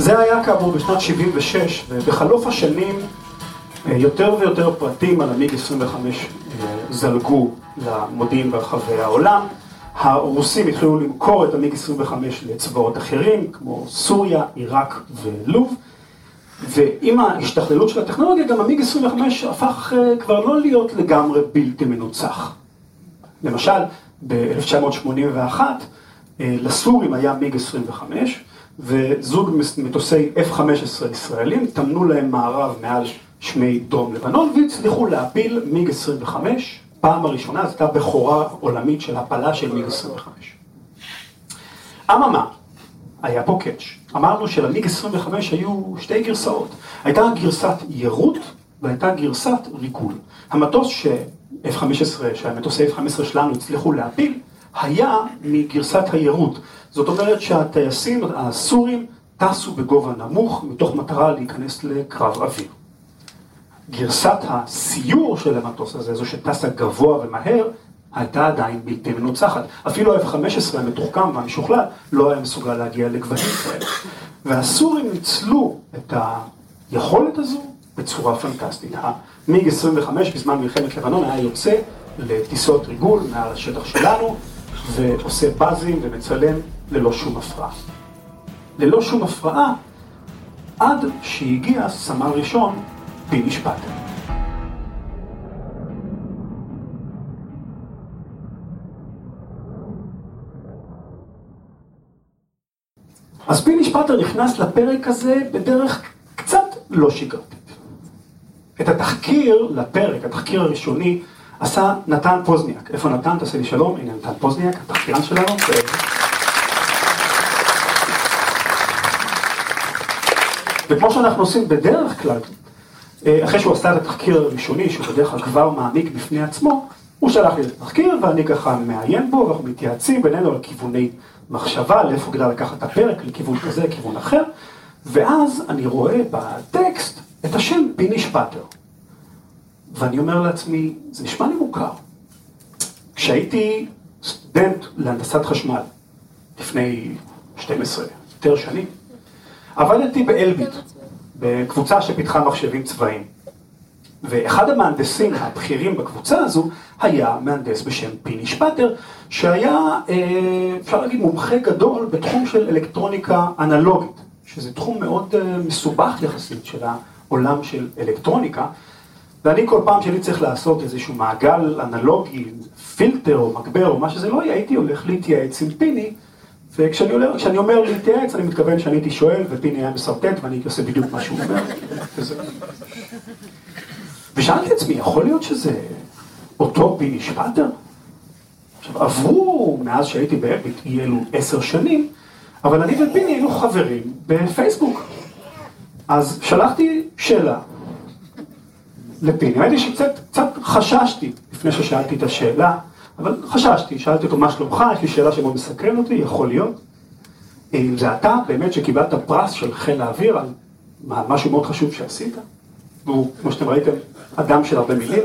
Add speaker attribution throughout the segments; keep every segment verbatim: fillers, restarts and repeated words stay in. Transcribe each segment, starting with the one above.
Speaker 1: זה היה כאמור בשנת שבעים ושש, ובחלוף השנים יותר ויותר פרטים על המיג עשרים וחמש זלגו למודיעין ברחבי העולם. הרוסים התחילו למכור את המיג עשרים וחמש לצבאות אחרים, כמו סוריה, עיראק ולוב. ועם ההשתכללות של הטכנולוגיה, גם המיג עשרים וחמש הפך כבר לא להיות לגמרי בלתי מנוצח. למשל, ב-אלף תשע מאות שמונים ואחת, לסורים היה מיג עשרים וחמש, וזוג מטוסי אף חמש עשרה ישראלים תמנו להם מערב מעל שמי דרום לבנון, והצליחו להפיל מיג עשרים וחמש. פעם הראשונה, זו הייתה בכורה עולמית של הפלה של מיג עשרים וחמש. אממה, היה פה קאץ'. אמרנו שלמיג עשרים וחמש היו שתי גרסאות. הייתה גרסת יירוט והייתה גרסת ריגול. המטוס ש-אף חמש עשרה, שהמטוסי אף חמש עשרה שלנו הצליחו להפיל, היה מגרסת היירוט. זאת אומרת שהטייסים הסורים טסו בגובה נמוך, מתוך מטרה להיכנס לקרב אוויר. גרסת הסיור של המטוס הזה, זו שטסה גבוה ומהר, הייתה עדיין בלתי מנוצחת. אפילו ה-אף חמש עשרה המתוחכם והמשוכלל לא היה מסוגל להגיע לגבהים כאלה. והסורים ניצלו את היכולת הזו בצורה פנטסטית. המיג עשרים וחמש בזמן מלחמת לבנון היה יוצא לטיסות ריגול מעל השטח שלנו, ועושה בזים ומצלם ללא שום הפרעה. ללא שום הפרעה, עד שהגיע סמל ראשון פיני שפאטר. אז פיני שפאטר נכנס לפרק הזה בדרך קצת לא שגרתית. את התחקיר לפרק, התחקיר הראשוני, עשה נתן פוזניאק. איפה נתן? תעשה לי שלום, הנה נתן פוזניאק, התחקירן שלנו. וכמו שאנחנו עושים בדרך כלל, אחרי שהוא עשה את התחקיר הראשוני, שהוא בדרך כלל כבר מעמיק בפני עצמו, הוא שלח לי את התחקיר, ואני ככה מעיין בו, ואנחנו מתייעצים בינינו על כיווני מחשבה, לאיפה כדאי לקחת את הפרק, לכיוון כזה, לכיוון אחר, ואז אני רואה בטקסט את השם פיני שפאטר. ואני אומר לעצמי, זה נשמע לי מוכר. כשהייתי סטודנט להנדסת חשמל, לפני שתים עשרה, יותר שנים, עבדתי באלביט, בקבוצה שפיתחה מחשבים צבאיים. ואחד המהנדסים הבכירים בקבוצה הזו היה מהנדס בשם פיני שפאטר, שהיה, אפשר להגיד, מומחה גדול בתחום של אלקטרוניקה אנלוגית, שזה תחום מאוד מסובך יחסית של העולם של אלקטרוניקה, ואני כל פעם שלי צריך לעשות איזשהו מעגל אנלוגי, פילטר או מגבר או מה שזה לא יהיה, הייתי הולך להתייעץ עם פיני, וכשאני אומר, כשאני אומר להתייעץ, אני מתכוון שאני הייתי שואל, ופיני היה מסרטט, ואני הייתי עושה בדיוק מה שהוא אומר. ושאלתי עצמי, יכול להיות שזה אותו פיני שפאטר? עכשיו, עברו מאז שהייתי באלביט, יהיה לו עשר שנים, אבל אני ופיני היינו חברים בפייסבוק. אז שלחתי שאלה לפיני. האמת היא שקצת קצת חששתי לפני ששאלתי את השאלה, אבל חששתי, שאלתי אותו מה שלומך, יש לי שאלה שמאוד מסקרן אותי, יכול להיות. אם זה אתה באמת שקיבלת פרס של חיל האוויר על משהו מאוד חשוב שעשית, והוא, כמו שאתם ראיתם, אדם של הרבה מילים.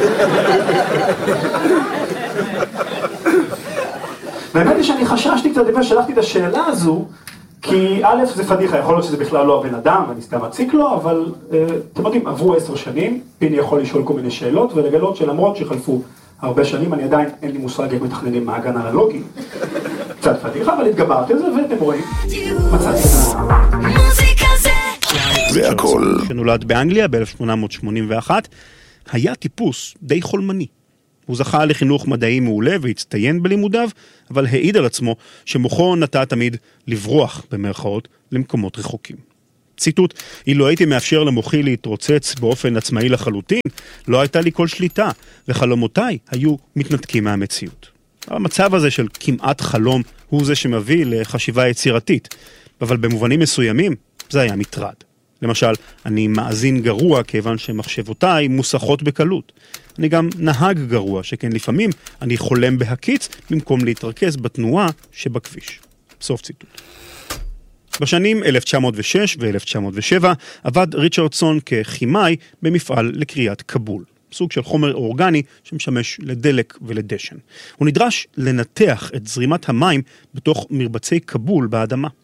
Speaker 1: והאמת היא שאני חששתי קצת לפני ששלחתי את השאלה הזו, כי א' זה פדיחה, יכול להיות שזה בכלל לא הבן אדם, ואני סתם מציק לו, אבל אתם יודעים, עברו עשר שנים, פיני יכול לשאול כל מיני שאלות, ולגלות שלמרות שחלפו הרבה שנים, אני עדיין אין לי מושג איך מתכננים מעגן אנלוגי, קצת פדיחה, אבל התגברתי על זה, ואתם רואים, מצאתי את זה.
Speaker 2: זה הכל.
Speaker 3: שנולד באנגליה ב-אלף שמונה מאות שמונים ואחת, היה טיפוס די חולמני. הוא זכה לחינוך מדעי מעולה והצטיין בלימודיו, אבל העיד על עצמו שמוחו נטה תמיד לברוח במרכאות למקומות רחוקים. ציטוט, אילו הייתי מאפשר למוחי להתרוצץ באופן עצמאי לחלוטין, לא הייתה לי כל שליטה, וחלומותיי היו מתנתקים מהמציאות. המצב הזה של כמעט חלום הוא זה שמביא לחשיבה יצירתית, אבל במובנים מסוימים זה היה מטרד. למשל, אני מאזין גרוע כיוון שמחשבותיי מוסחות בקלות. אני גם נהג גרוע, שכן לפעמים אני חולם בהקיץ במקום להתרכז בתנועה שבכביש. סוף ציטוט. בשנים אלף תשע מאות ושש ו-אלף תשע מאות ושבע עבד ריצ'רדסון ככימאי במפעל לקריית קבול, סוג של חומר אורגני שמשמש לדלק ולדשן. הוא נדרש לנתח את זרימת המים בתוך מרבצי קבול באדמה.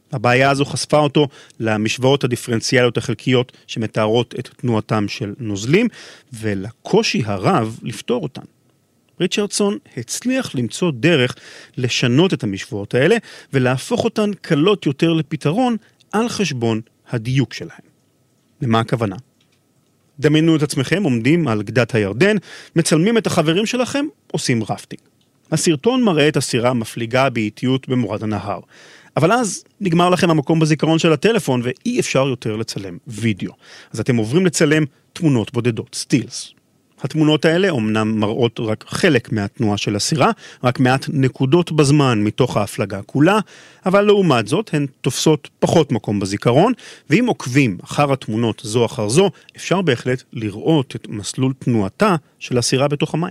Speaker 3: הבעיה הזו חשפה אותו למשוואות הדיפרנציאליות החלקיות שמתארות את תנועתם של נוזלים, ולקושי הרב לפתור אותן. ריצ'רדסון הצליח למצוא דרך לשנות את המשוואות האלה, ולהפוך אותן קלות יותר לפתרון על חשבון הדיוק שלהם. למה הכוונה? דמיינו את עצמכם עומדים על גדת הירדן, מצלמים את החברים שלכם, עושים רפטינג. הסרטון מראה את הסירה מפליגה באיטיות במורד הנהר. אבל אז נגמר לכם המקום בזיכרון של הטלפון, ואי אפשר יותר לצלם וידאו. אז אתם עוברים לצלם תמונות בודדות, סטילס. התמונות האלה אומנם מראות רק חלק מהתנועה של הסירה, רק מעט נקודות בזמן מתוך ההפלגה כולה, אבל לעומת זאת הן תופסות פחות מקום בזיכרון, ואם עוקבים אחר התמונות זו אחר זו, אפשר בהחלט לראות את מסלול תנועתה של הסירה בתוך המים.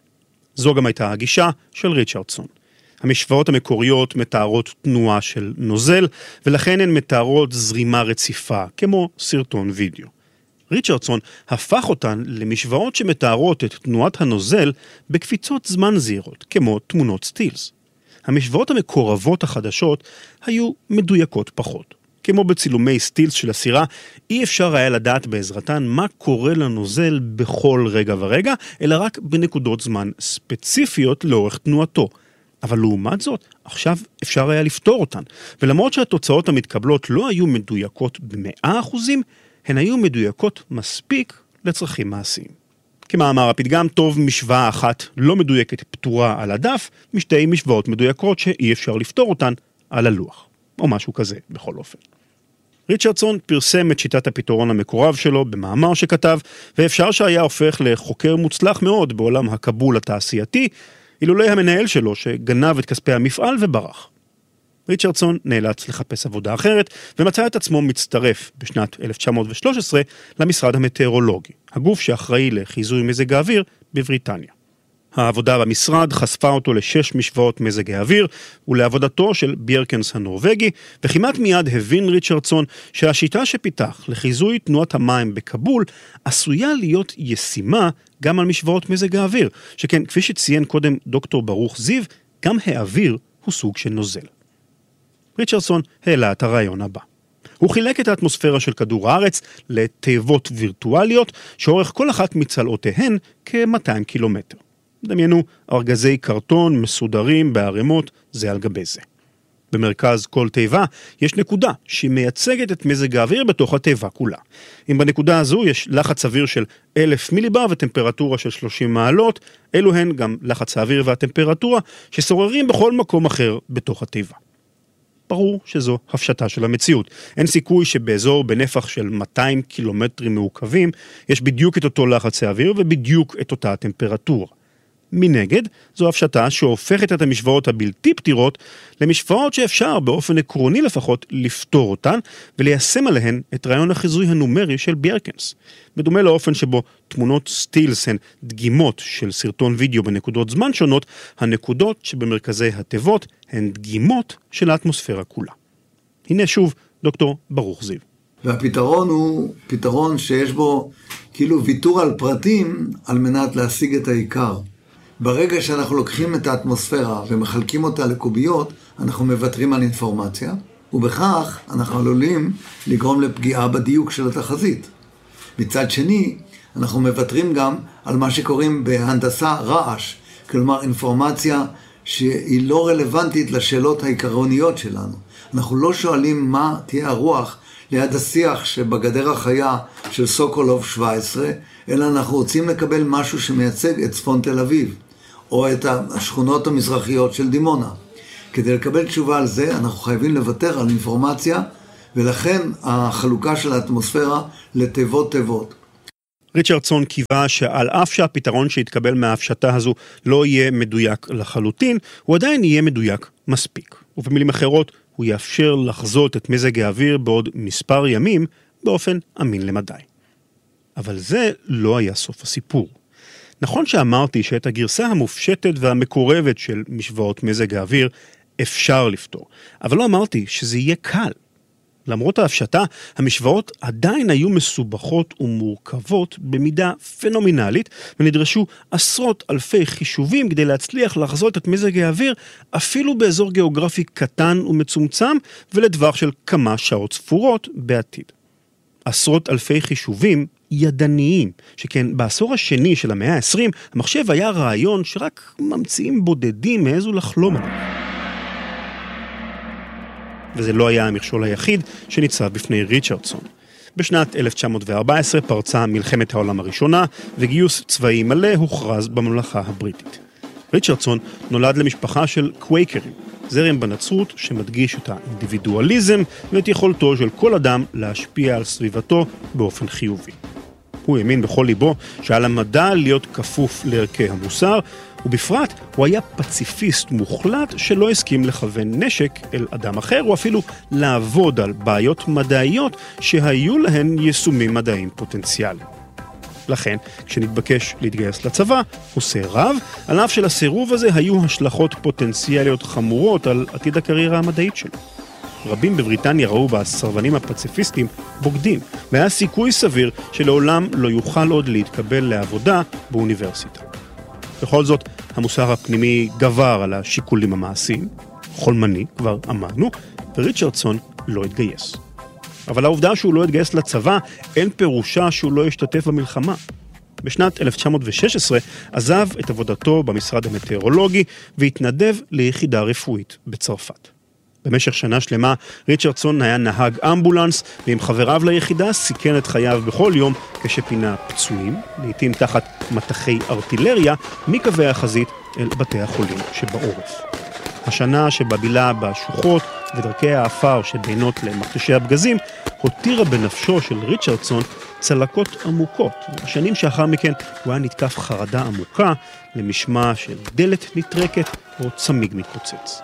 Speaker 3: זו גם הייתה הגישה של ריצ'רדסון. המשוואות המקוריות מתארות תנועה של נוזל, ולכן הן מתארות זרימה רציפה, כמו סרטון וידאו. ריצ'רדסון הפך אותן למשוואות שמתארות את תנועת הנוזל בקפיצות זמן זהירות, כמו תמונות סטילס. המשוואות המקורבות החדשות היו מדויקות פחות. כמו בצילומי סטילס של הסירה, אי אפשר היה לדעת בעזרתן מה קורה לנוזל בכל רגע ורגע, אלא רק בנקודות זמן ספציפיות לאורך תנועתו. אבל לעומת זאת, עכשיו אפשר היה לפתור אותן. ולמרות שהתוצאות המתקבלות לא היו מדויקות ב-מאה אחוזים, הן היו מדויקות מספיק לצרכים מעשיים. כמאמר הפתגם, טוב משוואה אחת לא מדויקת פתורה על הדף, משתי משוואות מדויקות שאי אפשר לפתור אותן על הלוח. או משהו כזה בכל אופן. ריצ'רדסון פרסם את שיטת הפתרון המקורב שלו במאמר שכתב, ואפשר שהיה הופך לחוקר מוצלח מאוד בעולם הקבול התעשייתי, אילולי המנהל שלו שגנב את כספי המפעל וברח. ריצ'רדסון נאלץ לחפש עבודה אחרת, ומצא את עצמו מצטרף בשנת אלף תשע מאות ושלוש עשרה למשרד המטאורולוגי, הגוף שאחראי לחיזוי מזג האוויר בבריטניה. העבודה במשרד חשפה אותו לשש משוואות מזג האוויר, ולעבודתו של בירקנס הנורווגי, וכמעט מיד הבין ריצ'רדסון שהשיטה שפיתח לחיזוי תנועת המים בקבול, עשויה להיות ישימה גם על משוואות מזג האוויר, שכן כפי שציין קודם דוקטור ברוך זיו, גם האוויר הוא סוג של נוזל. ריצ'רדסון העלה את הרעיון הבא. הוא חילק את האטמוספירה של כדור הארץ לתיבות וירטואליות, שאורך כל אחת מצלעותיהן כ-מאתיים קילומטר. דמיינו ארגזי קרטון מסודרים בערימות זה על גבי זה. במרכז כל תיבה יש נקודה שהיא מייצגת את מזג האוויר בתוך התיבה כולה. אם בנקודה הזו יש לחץ אוויר של אלף מיליבר וטמפרטורה של שלושים מעלות, אלו הן גם לחץ האוויר והטמפרטורה ששוררים בכל מקום אחר בתוך התיבה. ברור שזו הפשטה של המציאות. אין סיכוי שבאזור בנפח של מאתיים קילומטרים מעוקבים יש בדיוק את אותו לחץ האוויר ובדיוק את אותה הטמפרטורה. מנגד, זו הפשטה שהופכת את המשוואות הבלתי פתירות למשוואות שאפשר באופן עקרוני לפחות לפתור אותן וליישם עליהן את רעיון החיזוי הנומרי של בירקנס. בדומה לאופן שבו תמונות סטילס הן דגימות של סרטון וידאו בנקודות זמן שונות, הנקודות שבמרכזי התיבות הן דגימות של האטמוספירה כולה. הנה שוב דוקטור ברוך זיו.
Speaker 2: והפתרון הוא פתרון שיש בו כאילו ויתור על פרטים על מנת להשיג את העיקר. ברגע שאנחנו לוקחים את האטמוספירה ומחלקים אותה לקוביות, אנחנו מוותרים על אינפורמציה, ובכך אנחנו עלולים לגרום לפגיעה בדיוק של התחזית. מצד שני, אנחנו מוותרים גם על מה שקוראים בהנדסה רעש, כלומר אינפורמציה שהיא לא רלוונטית לשאלות העיקרוניות שלנו. אנחנו לא שואלים מה תהיה הרוח ליד השיח שבגדר החיה של סוקולוב שבע עשרה, אלא אנחנו רוצים לקבל משהו שמייצג את צפון תל אביב, או את השכונות המזרחיות של דימונה. כדי לקבל תשובה על זה, אנחנו חייבים לוותר על אינפורמציה, ולכן החלוקה של האטמוספירה לתיבות תיבות.
Speaker 3: ריצ'רדסון קיווה שעל אף שהפתרון שהתקבל מההפשטה הזו לא יהיה מדויק לחלוטין, הוא עדיין יהיה מדויק מספיק. ובמילים אחרות, הוא יאפשר לחזות את מזג האוויר בעוד מספר ימים באופן אמין למדי. אבל זה לא היה סוף הסיפור. נכון שאמרתי שאת הגרסה המופשטת והמקורבת של משוואות מזג האוויר אפשר לפתור, אבל לא אמרתי שזה יהיה קל. למרות ההפשטה, המשוואות עדיין היו מסובכות ומורכבות במידה פנומנלית, ונדרשו עשרות אלפי חישובים כדי להצליח לחזות את מזג האוויר, אפילו באזור גיאוגרפי קטן ומצומצם, ולטווח של כמה שעות ספורות בעתיד. עשרות אלפי חישובים ידניים, שכן בעשור השני של המאה ה-עשרים, המחשב היה רעיון שרק ממציאים בודדים מעזו לחלום עליו. וזה לא היה המכשול היחיד שניצב בפני ריצ'רדסון. בשנת אלף תשע מאות וארבע עשרה פרצה מלחמת העולם הראשונה, וגיוס צבאי מלא הוכרז בממלכה הבריטית. ריצ'רדסון נולד למשפחה של קווייקרים, זרם בנצרות שמדגיש את האינדיבידואליזם ואת יכולתו של כל אדם להשפיע על סביבתו באופן חיובי. הוא האמין בכל ליבו שעל המדע להיות כפוף לערכי המוסר, ובפרט הוא היה פציפיסט מוחלט שלא הסכים לכוון נשק אל אדם אחר, או אפילו לעבוד על בעיות מדעיות שהיו להן יישומים מדעיים פוטנציאליים. לכן, כשנתבקש להתגייס לצבא, הוא סירב, על אף שלסירוב הזה היו השלכות פוטנציאליות חמורות על עתיד הקריירה המדעית שלו. רבים בבריטניה ראו בסרבנים הפציפיסטים בוגדים, והיה סיכוי סביר שלעולם לא יוכל עוד להתקבל לעבודה באוניברסיטה. בכל זאת, המוסר הפנימי גבר על השיקולים המעשיים, חולמני, כבר אמרנו, וריצ'רדסון לא התגייס. אבל העובדה שהוא לא התגייס לצבא, אין פירושה שהוא לא ישתתף במלחמה. בשנת אלף תשע מאות ושש עשרה עזב את עבודתו במשרד המטאורולוגי והתנדב ליחידה רפואית בצרפת. במשך שנה שלמה ריצ'רדסון היה נהג אמבולנס, ועם חבריו ליחידה סיכן את חייו בכל יום כשפינה פצועים, לעתים תחת מטחי ארטילריה, מקווי החזית אל בתי החולים שבעורף. השנה שבבילה בשוחות ודרכי האפר שבינות למכתשי הפגזים, הותירה בנפשו של ריצ'רדסון צלקות עמוקות. השנים שאחר מכן הוא היה נתקף חרדה עמוקה למשמע של דלת נטרקת או צמיג מתפוצץ.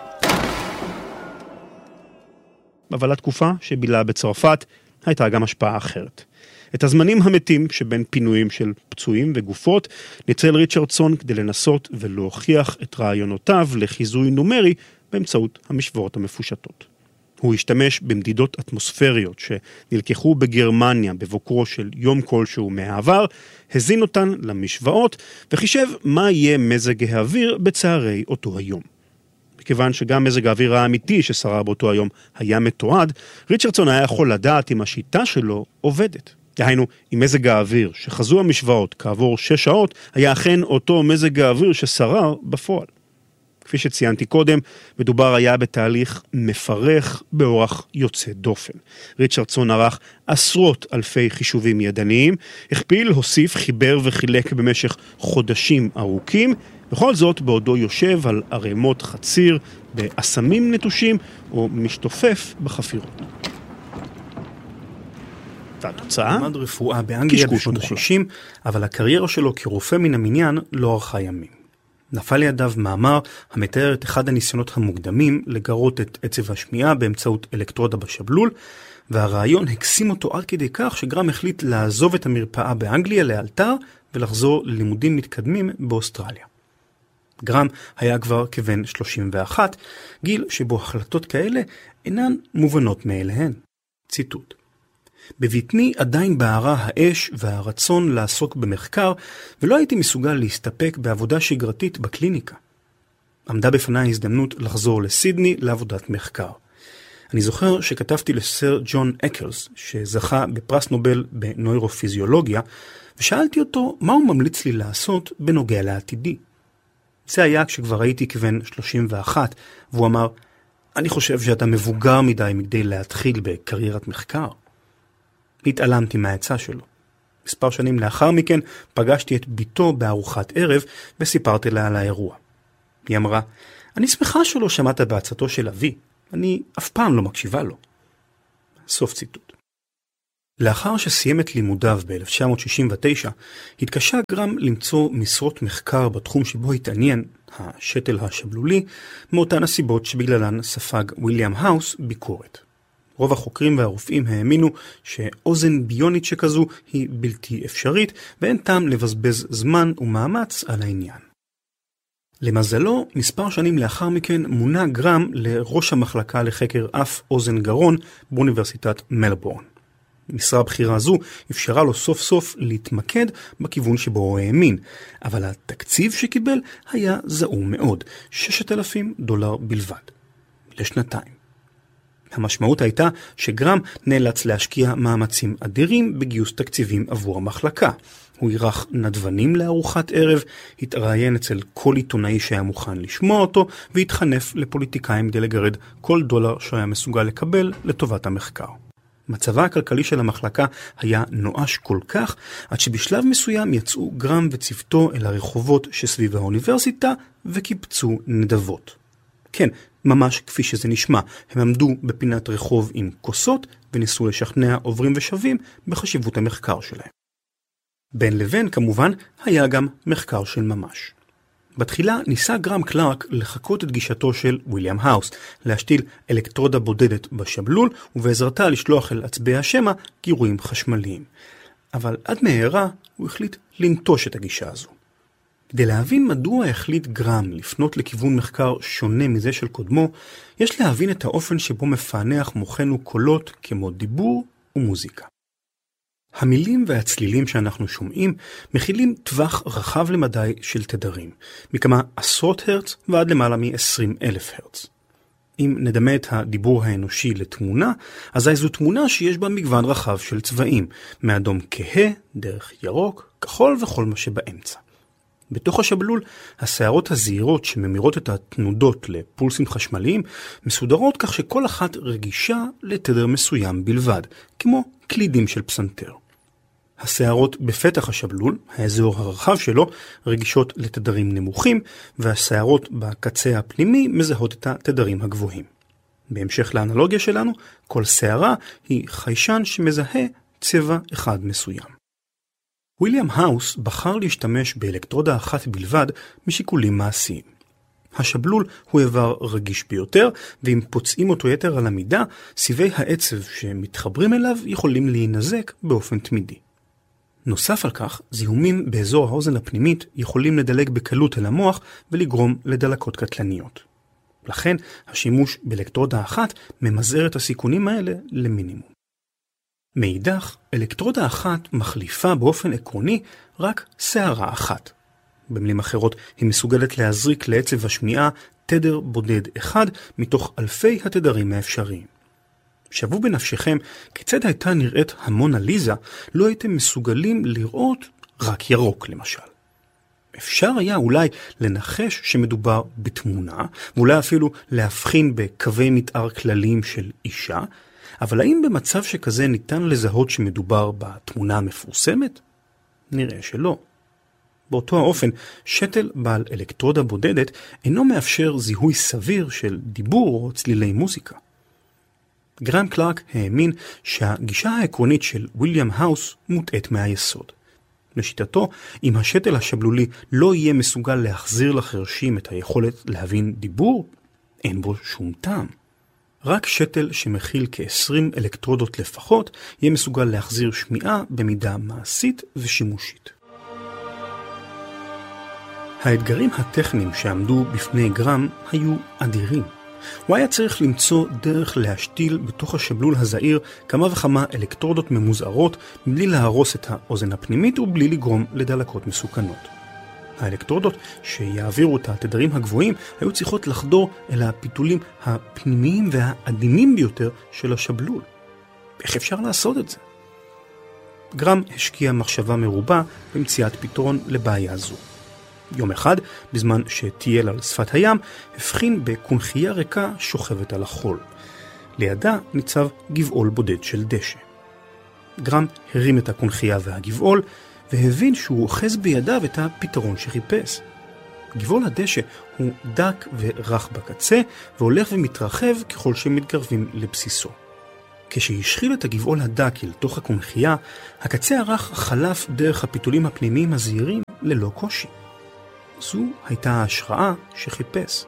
Speaker 3: אבל התקופה שבילה בצרפת הייתה גם השפעה אחרת. את הזמנים המתים שבין פינויים של פצועים וגופות ניצל ריצ'רדסון כדי לנסות ולהוכיח את רעיונותיו לחיזוי נומרי באמצעות המשוואות המפושטות. הוא השתמש במדידות אטמוספריות שנלקחו בגרמניה בבוקרו של יום כלשהו מהעבר, הזין אותן למשוואות וחישב מה יהיה מזג האוויר בצהרי אותו היום. מכיוון שגם מזג האוויר האמיתי ששרה באותו היום היה מתועד, ריצ'רדסון היה יכול לדעת אם השיטה שלו עובדת. דהיינו, אם מזג האוויר שחזו המשוואות כעבור שש שעות, היה אכן אותו מזג האוויר ששרר בפועל. כפי שציינתי קודם, מדובר היה בתהליך מפרך באורח יוצא דופן. ריצ'רדסון ערך עשרות אלפי חישובים ידניים, הכפיל, הוסיף, חיבר וחילק במשך חודשים ארוכים, בכל זאת בעודו יושב על ערימות חציר באסמים נטושים או משתופף בחפירות. והתוצאה?
Speaker 4: למד רפואה באנגליה בשנות ה-שישים, אבל הקריירה שלו כרופא מן המניין לא ארכה ימים. נפל לידיו מאמר המתאר את אחד הניסיונות המוקדמים לגרות את עצב השמיעה באמצעות אלקטרודה בשבלול, והרעיון הקסים אותו עד כדי כך שגרם החליט לעזוב את המרפאה באנגליה לאלתר ולחזור ללימודים מתקדמים באוסטרליה. גרם היה כבר כבן שלושים ואחת, גיל שבו החלטות כאלה אינן מובנות מאליהן. ציטוט: בבטני עדיין בערה האש והרצון לעסוק במחקר, ולא הייתי מסוגל להסתפק בעבודה שגרתית בקליניקה. עמדה בפני הזדמנות לחזור לסידני לעבודת מחקר. אני זוכר שכתבתי לסר ג'ון אקרס, שזכה בפרס נובל בנוירופיזיולוגיה, ושאלתי אותו מה הוא ממליץ לי לעשות בנוגע לעתידי. זה היה כשכבר הייתי כבן שלושים ואחת, והוא אמר, אני חושב שאתה מבוגר מדי מכדי להתחיל בקריירת מחקר. התעלמתי מהעצה שלו. מספר שנים לאחר מכן פגשתי את ביתו בארוחת ערב וסיפרתי לה על האירוע. היא אמרה, אני שמחה שלא שמעת בעצתו של אבי, אני אף פעם לא מקשיבה לו. סוף ציטוט. לאחר שסיים את לימודיו ב-אלף תשע מאות שישים ותשע, התקשה גרם למצוא משרות מחקר בתחום שבו התעניין, השתל השבלולי, מאותן הסיבות שבגללן ספג ויליאם האוס ביקורת. רוב החוקרים והרופאים האמינו שאוזן ביונית שכזו היא בלתי אפשרית, ואין טעם לבזבז זמן ומאמץ על העניין. למזלו, מספר שנים לאחר מכן מונה גרם לראש המחלקה לחקר אף אוזן גרון באוניברסיטת מלבורן. משרה הבחירה הזו אפשרה לו סוף סוף להתמקד בכיוון שבו הוא האמין, אבל התקציב שקיבל היה זעום מאוד, שישת אלפים דולר בלבד, לשנתיים. המשמעות הייתה שגרם נאלץ להשקיע מאמצים אדירים בגיוס תקציבים עבור המחלקה. הוא ערך נדבנים לארוחת ערב, התראיין אצל כל עיתונאי שהיה מוכן לשמוע אותו, והתחנף לפוליטיקאים כדי לגרד כל דולר שהיה מסוגל לקבל לטובת המחקר. מצבה הכלכלי של המחלקה היה נואש כל כך, עד שבשלב מסוים יצאו גרם וצוותו אל הרחובות שסביב האוניברסיטה וקיבצו נדבות. כן, ממש כפי שזה נשמע, הם עמדו בפינת רחוב עם כוסות וניסו לשכנע עוברים ושבים בחשיבות המחקר שלהם. בין לבין כמובן היה גם מחקר של ממש. בתחילה ניסה גרם קלארק לחקות את גישתו של וויליאם האוס, להשתיל אלקטרודה בודדת בשבלול ובעזרתה לשלוח אל עצבי השמע גירויים חשמליים. אבל עד מהרה הוא החליט לנטוש את הגישה הזו. כדי להבין מדוע החליט גרם לפנות לכיוון מחקר שונה מזה של קודמו, יש להבין את האופן שבו מפענח מוחנו קולות כמו דיבור ומוזיקה. המילים והצלילים שאנחנו שומעים מכילים טווח רחב למדי של תדרים, מכמה עשרות הרץ ועד למעלה מ-עשרים אלף הרץ. אם נדמה את הדיבור האנושי לתמונה, אזי זו תמונה שיש בה מגוון רחב של צבעים, מאדום כהה, דרך ירוק, כחול וכל מה שבאמצע. בתוך השבלול, השערות הזעירות שממירות את התנודות לפולסים חשמליים מסודרות כך שכל אחת רגישה לתדר מסוים בלבד, כמו קלידים של פסנתר. השערות בפתח השבלול, האזור הרחב שלו, רגישות לתדרים נמוכים, והשערות בקצה הפנימי מזהות את התדרים הגבוהים. בהמשך לאנלוגיה שלנו, כל שערה היא חיישן שמזהה צבע אחד מסוים. וויליאם האוס בחר להשתמש באלקטרודה אחת בלבד משיקולים מעשיים. השבלול הוא איבר רגיש ביותר, ואם פוצעים אותו יתר על המידה, סיבי העצב שמתחברים אליו יכולים להינזק באופן תמידי. נוסף על כך, זיהומים באזור האוזן הפנימית יכולים לדלג בקלות אל המוח ולגרום לדלקות קטלניות. לכן, השימוש באלקטרודה אחת ממזער את הסיכונים האלה למינימום. מאידך, אלקטרודה אחת מחליפה באופן עקרוני רק שערה אחת. במילים אחרות, היא מסוגלת להזריק לעצב השמיעה תדר בודד אחד מתוך אלפי התדרים האפשריים. שוו בנפשכם כיצד הייתה נראית המונה ליזה לא הייתם מסוגלים לראות רק ירוק למשל. אפשר היה אולי לנחש שמדובר בתמונה, ואולי אפילו להבחין בקווי מתאר כלליים של אישה, אבל האם במצב שכזה ניתן לזהות שמדובר בתמונה המפורסמת? נראה שלא. באותו האופן, שתל בעל אלקטרודה בודדת אינו מאפשר זיהוי סביר של דיבור או צלילי מוזיקה. גרם קלארק האמין שהגישה העקרונית של וויליאם האוס מוטעת מהיסוד. לשיטתו, אם השתל השבלולי לא יהיה מסוגל להחזיר לחרשים את היכולת להבין דיבור, אין בו שום טעם. רק שתל שמכיל כ-עשרים אלקטרודות לפחות יהיה מסוגל להחזיר שמיעה במידה מעשית ושימושית. האתגרים הטכניים שעמדו בפני גרם היו אדירים. הוא היה צריך למצוא דרך להשתיל בתוך השבלול הזעיר כמה וכמה אלקטרודות ממוזערות מבלי להרוס את האוזן הפנימית ובלי לגרום לדלקות מסוכנות. האלקטרודות שיעבירו את התדרים הגבוהים היו צריכות לחדור אל הפיתולים הפנימיים והעדינים ביותר של השבלול. איך אפשר לעשות את זה? גרם השקיע מחשבה מרובה במציאת פתרון לבעיה זו. יום אחד, בזמן שטייל על שפת הים, הבחין בקונחייה ריקה שוכבת על החול. לידה ניצב גבעול בודד של דשא. גרם הרים את הקונחייה והגבעול, והבין שהוא אוחז בידיו את הפתרון שחיפש. גבעול הדשא הוא דק ורך בקצה, והולך ומתרחב ככל שמתקרבים לבסיסו. כשהשחיל את הגבעול הדק אל תוך הקונחייה, הקצה הרך חלף דרך הפיתולים הפנימיים הזעירים ללא קושי. זו הייתה ההשראה שחיפש.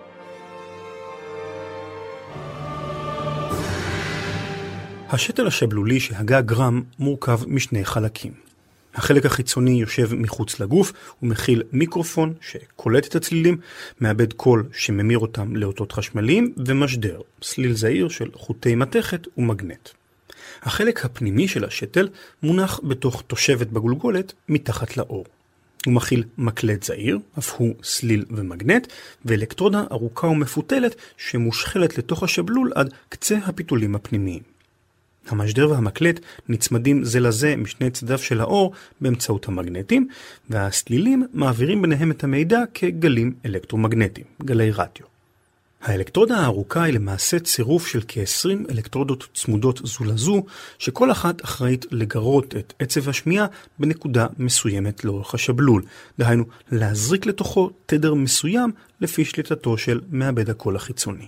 Speaker 4: השתל השבלולי שהגה גרם מורכב משני חלקים. החלק החיצוני יושב מחוץ לגוף ומכיל מיקרופון שקולט את הצלילים, מאבד קול שממיר אותם לאותות חשמליים ומשדר, סליל זעיר של חוטי מתכת ומגנט. החלק הפנימי של השתל מונח בתוך תושבת בגולגולת מתחת לאור. הוא מכיל מקלט זעיר, אף הוא סליל ומגנט, ואלקטרודה ארוכה ומפותלת שמושחלת לתוך השבלול עד קצה הפיתולים הפנימיים. המשדר והמקלט נצמדים זה לזה משני צדיו של האור באמצעות המגנטים, והסלילים מעבירים ביניהם את המידע כגלים אלקטרומגנטיים, גלי רדיו. האלקטרודה הארוכה היא למעשה צירוף של כ-עשרים אלקטרודות צמודות זו לזו, שכל אחת אחראית לגרות את עצב השמיעה בנקודה מסוימת לאורך השבלול, דהיינו להזריק לתוכו תדר מסוים לפי שליטתו של מעבד הקול החיצוני.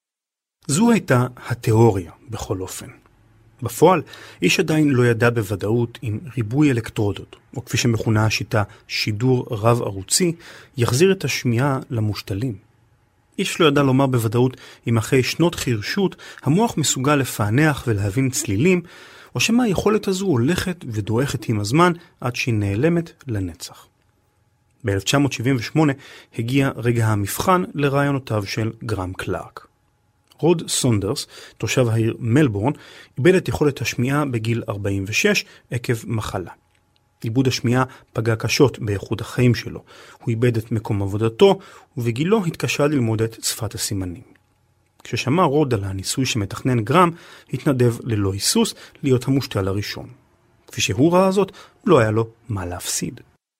Speaker 4: זו הייתה התיאוריה בכל אופן. בפועל, איש עדיין לא ידע בוודאות אם ריבוי אלקטרודות, או כפי שמכונה השיטה שידור רב ערוצי, יחזיר את השמיעה למושתלים. איש לא ידע לומר בוודאות אם אחרי שנות חירשות המוח מסוגל לפענח ולהבין צלילים, או שמה היכולת הזו הולכת ודועכת עם הזמן עד שהיא נעלמת לנצח. ב-אלף תשע מאות שבעים ושמונה הגיע רגע המבחן לרעיונותיו של גרם קלארק. רוד סונדרס, תושב העיר מלבורן, איבד את יכולת השמיעה בגיל ארבעים ושש עקב מחלה. איבוד השמיעה פגע קשות באיכות החיים שלו. הוא איבד את מקום עבודתו, ובגילו התקשה ללמוד את שפת הסימנים. כששמע רוד על הניסוי שמתכנן גרם, התנדב ללא היסוס להיות המושתל הראשון. כפי שהוא ראה זאת, לא היה לו מה להפסיד.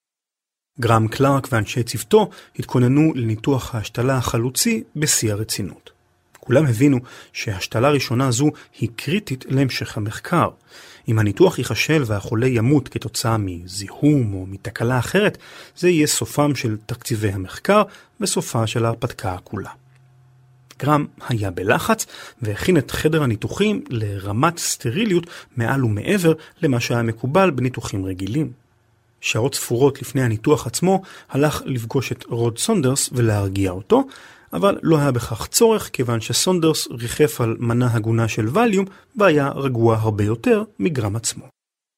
Speaker 4: גרם קלארק ואנשי צוותו התכוננו לניתוח ההשתלה החלוצי בשיא הרצינות. כולם הבינו שהשתלה ראשונה זו היא קריטית להמשך המחקר. אם הניתוח ייחשל והחולה ימות כתוצאה מזיהום או מתקלה אחרת, זה יהיה סופם של תקציבי המחקר וסופה של ההרפתקה כולה. גרם היה בלחץ והכין את חדר הניתוחים לרמת סטריליות מעל ומעבר למה שהיה מקובל בניתוחים רגילים. שעות ספורות לפני הניתוח עצמו הלך לפגוש את רוד סונדרס ולהרגיע אותו, אבל לא היה בכך צורך כיוון שסונדרס ריחף על מנה הגונה של ווליום והיה רגוע הרבה יותר מגרם עצמו.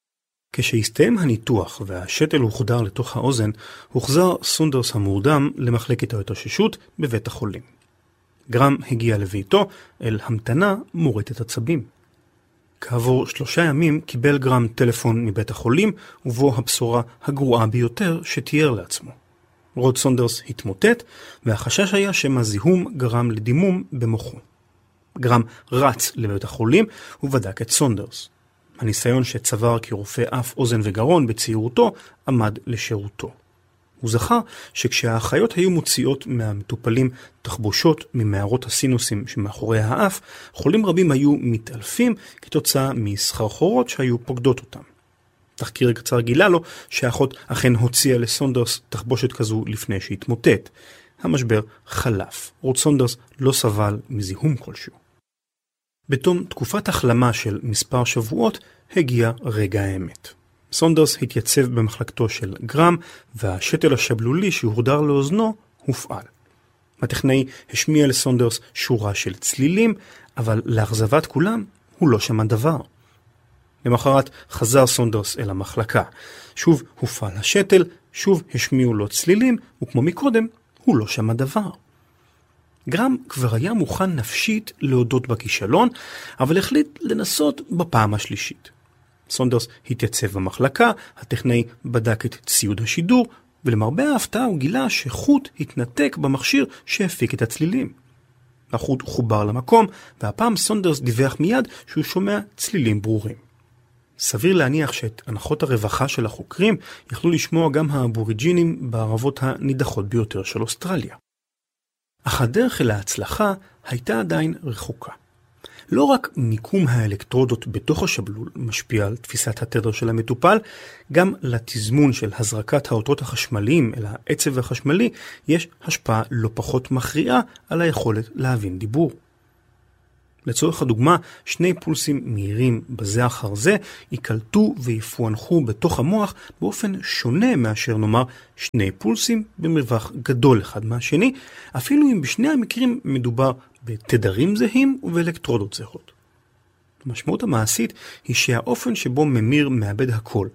Speaker 4: כשהסתיים הניתוח והשתל הוחדר לתוך האוזן, הוחזר סונדרס המורדם למחלקת ההתאוששות בבית החולים. גרם הגיע לביתו אל המתנה מורטת עצבים. כעבור שלושה ימים קיבל גרם טלפון מבית החולים ובו הבשורה הגרועה ביותר שתיאר לעצמו. רוד סונדרס התמוטט, והחשש היה שמזיהום גרם לדימום במוחו. גרם רץ לבית החולים ובדק את סונדרס. הניסיון שצבר כרופא אף, אוזן וגרון בצעירותו עמד לשירותו. הוא זכר שכשהאחיות היו מוציאות מהמטופלים תחבושות ממערות הסינוסים שמאחורי האף, חולים רבים היו מתעלפים כתוצאה מסחרחורות שהיו פוקדות אותם. תחקיר קצר גילה לו שהאחות אכן הוציאה לסונדרס תחבושת כזו לפני שהתמוטט. המשבר חלף. רוד סונדרס לא סבל מזיהום כלשהו. בתום תקופת החלמה של מספר שבועות הגיע רגע האמת. סונדרס התייצב במחלקתו של גרם והשתל השבלולי שהורדר לאוזנו הופעל. הטכנאי השמיע לסונדרס שורה של צלילים, אבל לאכזבת כולם הוא לא שמע דבר. למחרת חזר סונדרס אל המחלקה. שוב הופעל השתל, שוב השמיעו לו צלילים, וכמו מקודם, הוא לא שמע דבר. גרם כבר היה מוכן נפשית להודות בכישלון, אבל החליט לנסות בפעם השלישית. סונדרס התייצב במחלקה, הטכנאי בדק את ציוד השידור, ולמרבה ההפתעה הוא גילה שחוט התנתק במכשיר שהפיק את הצלילים. החוט חובר למקום, והפעם סונדרס דיווח מיד שהוא שומע צלילים ברורים. סביר להניח שאת הנחות הרווחה של החוקרים יכלו לשמוע גם האבוריג'ינים בערבות הנידחות ביותר של אוסטרליה. אך הדרך אל ההצלחה הייתה עדיין רחוקה. לא רק מיקום האלקטרודות בתוך השבלול משפיע על תפיסת התדר של המטופל, גם לתזמון של הזרקת האותות החשמליים אל העצב החשמלי יש השפעה לא פחות מכריעה על היכולת להבין דיבור. לצורך הדוגמה, שני פולסים מהירים בזה אחר זה יקלטו ויפוענחו בתוך המוח באופן שונה מאשר נאמר שני פולסים במרווח גדול אחד מהשני, אפילו אם בשני המקרים מדובר בתדרים זהים ובאלקטרודות זהות. המשמעות המעשית היא שהאופן שבו ממיר מעבד הקול,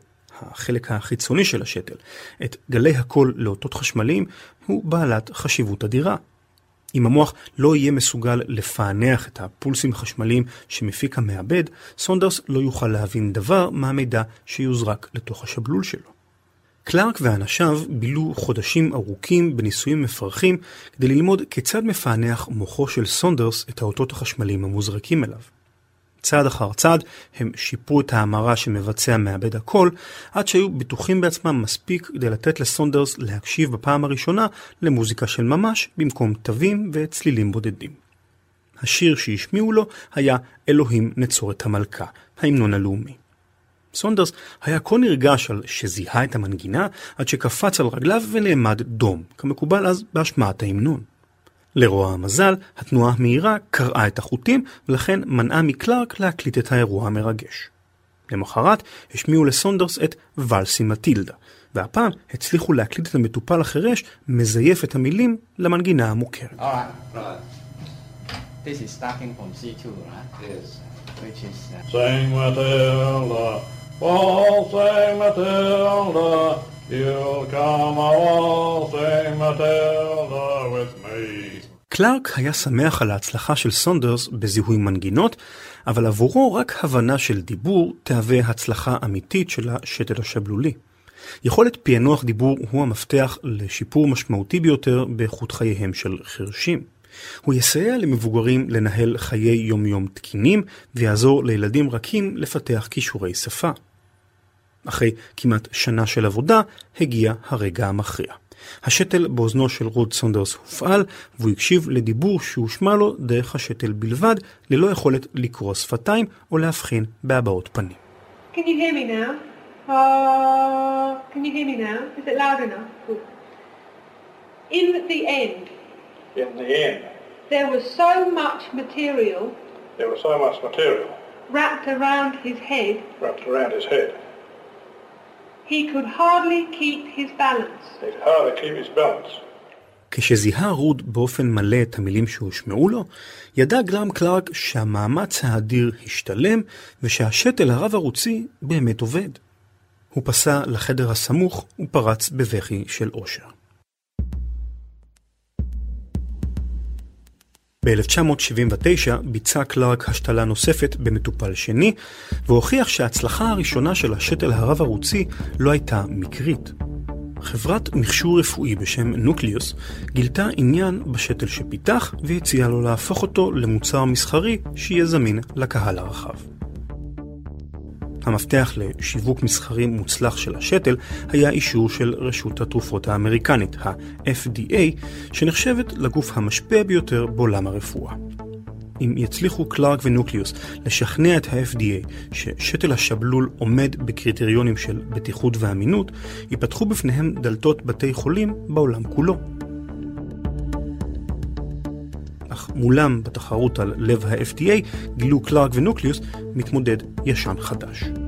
Speaker 4: החלק החיצוני של השתל, את גלי הקול לאותות חשמליים, הוא בעלת חשיבות אדירה. אם המוח לא יהיה מסוגל לפענח את הפולסים החשמליים שמפיק המעבד, סונדרס לא יוכל להבין דבר מהמידע שיוזרק לתוך השבלול שלו. קלארק ואנשיו בילו חודשים ארוכים בניסויים מפרכים כדי ללמוד כיצד מפענח מוחו של סונדרס את האותות החשמליים המוזרקים אליו. צעד אחר צעד הם שיפרו את ההמרה שמבצע מעבד הקול, עד שהיו בטוחים בעצמם מספיק כדי לתת לסונדרס להקשיב בפעם הראשונה למוזיקה של ממש במקום תווים וצלילים בודדים. השיר שהשמיעו לו היה אלוהים נצור את המלכה, ההמנון הלאומי. סונדרס היה כה נרגש על שזיהה את המנגינה עד שקפץ על רגליו ונעמד דום, כמקובל אז בהשמעת ההמנון. לרוע המזל, התנועה המהירה קרעה את החוטים ולכן מנעה מקלארק להקליט את האירוע המרגש. למחרת השמיעו לסונדרס את ולסי מטילדה, והפעם הצליחו להקליט את המטופל החרש מזייף את המילים למנגינה המוכרת.
Speaker 5: All right, right. This is starting from C two, right? Yes. Which is... Uh...
Speaker 6: Sing Matilda, oh sing Matilda, you'll come all sing Matilda with me.
Speaker 4: קלארק היה שמח על ההצלחה של סונדרס בזיהוי מנגינות, אבל עבורו רק הבנה של דיבור תהווה הצלחה אמיתית של השתל השבלולי. יכולת פענוח דיבור הוא המפתח לשיפור משמעותי ביותר באיכות חייהם של חרשים. הוא יסייע למבוגרים לנהל חיי יום-יום תקינים ויעזור לילדים רכים לפתח כישורי שפה. אחרי כמעט שנה של עבודה הגיע הרגע המכריע. השתל באוזנו של רוד סונדרס הופעל, והוא הקשיב לדיבור שהושמע לו דרך השתל בלבד, ללא יכולת לקרוא שפתיים או להבחין בהבעות פנים.
Speaker 7: Can you hear me now? Uh, can you hear me now? Is it loud enough? Good. In the end,
Speaker 6: In the end,
Speaker 7: there was so much material
Speaker 6: there was so much material
Speaker 7: wrapped around his head,
Speaker 6: wrapped around his head.
Speaker 7: he could hardly keep his balance.
Speaker 6: He could hardly keep his balance.
Speaker 4: כשזיהה רוד באופן מלא את המילים שהושמעו לו, ידע גם קלארק שהמאמץ האדיר השתלם ושהשתל הרב ערוצי באמת עובד. הוא פסע לחדר הסמוך ופרץ בבכי של אושר. ב-אלף תשע מאות שבעים ותשע ביצע קלארק השתלה נוספת במטופל שני, והוכיח שההצלחה הראשונה של השתל הרב ערוצי לא הייתה מקרית. חברת מכשור רפואי בשם נוקליוס גילתה עניין בשתל שפיתח והציעה לו להפוך אותו למוצר מסחרי שיהיה זמין לקהל הרחב. המפתח לשיווק מסחרי מוצלח של השתל היה אישור של רשות התרופות האמריקנית, ה-אף די איי, שנחשבת לגוף המשפיע ביותר בעולם הרפואה. אם יצליחו קלארק ונוקליוס לשכנע את ה-אף די איי ששתל השבלול עומד בקריטריונים של בטיחות ואמינות, ייפתחו בפניהם דלתות בתי חולים בעולם כולו. אך מולם בתחרות על לב ה-אף די איי גילו קלארק ונוקליוס מתמודד ישן חדש.